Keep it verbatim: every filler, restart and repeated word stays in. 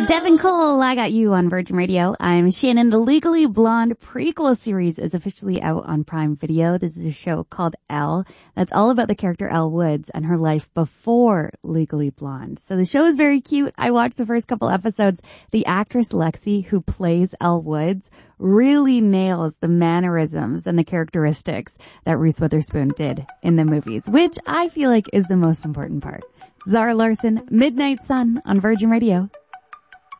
Devin Cole, I got you on Virgin Radio. I'm Shannon. The Legally Blonde prequel series is officially out on Prime Video. This is a show called Elle that's all about the character Elle Woods and her life before Legally Blonde. So the show is very cute. I watched the first couple episodes. The actress Lexi, who plays Elle Woods, really nails the mannerisms and the characteristics that Reese Witherspoon did in the movies, which I feel like is the most important part. Zara Larson, Midnight Sun on Virgin Radio.